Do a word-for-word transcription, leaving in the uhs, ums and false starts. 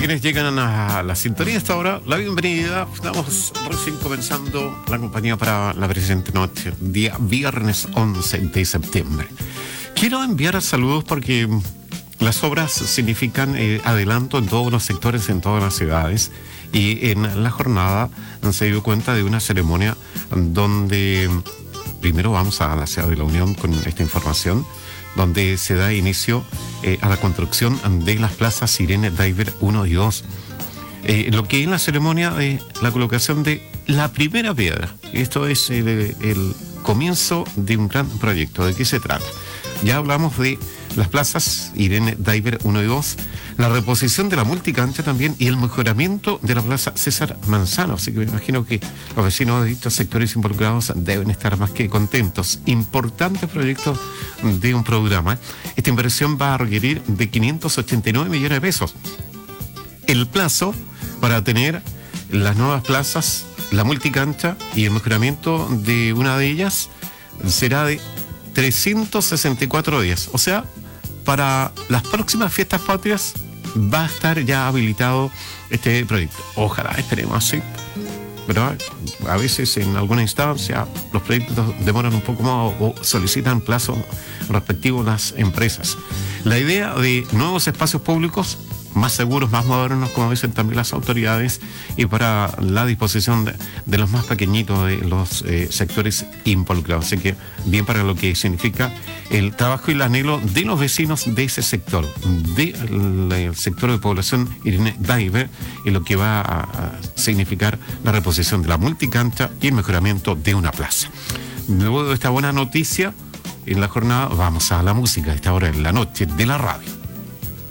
quienes llegan a la sintonía hasta ahora, la bienvenida. Estamos recién comenzando la compañía para la presente noche, día viernes once de septiembre. Quiero enviar saludos porque las obras significan eh, adelanto en todos los sectores, en todas las ciudades. Y en la jornada se dio cuenta de una ceremonia donde primero vamos a la ciudad de La Unión con esta información, donde se da inicio eh, a la construcción de las plazas Irene Diver uno y dos. Eh, lo que es la ceremonia de la colocación de la primera piedra. Esto es el, el comienzo de un gran proyecto. ¿De qué se trata? Ya hablamos de las plazas Irene Diver uno y dos, la reposición de la multicancha también y el mejoramiento de la plaza César Manzano. Así que me imagino que los vecinos de distintos sectores involucrados deben estar más que contentos. Importante proyecto de un programa. Esta inversión va a requerir de quinientos ochenta y nueve millones de pesos. El plazo para tener las nuevas plazas, la multicancha y el mejoramiento de una de ellas será de trescientos sesenta y cuatro días. O sea, para las próximas fiestas patrias va a estar ya habilitado este proyecto. Ojalá, esperemos así. Pero a veces en alguna instancia los proyectos demoran un poco más o solicitan plazos respectivos a las empresas. La idea de nuevos espacios públicos más seguros, más modernos, como dicen también las autoridades, y para la disposición de, de los más pequeñitos de los eh, sectores involucrados. Así que bien para lo que significa el trabajo y el anhelo de los vecinos de ese sector, del de sector de población Irene Diver, y lo que va a, a significar la reposición de la multicancha y el mejoramiento de una plaza. Luego de esta buena noticia, en la jornada vamos a la música, a esta hora en la noche de la radio.